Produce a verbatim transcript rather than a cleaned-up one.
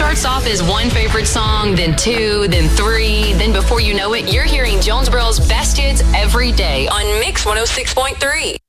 starts off as one favorite song, then two, then three. Then before you know it, you're hearing Jonesboro's best hits every day on Mix one oh six point three.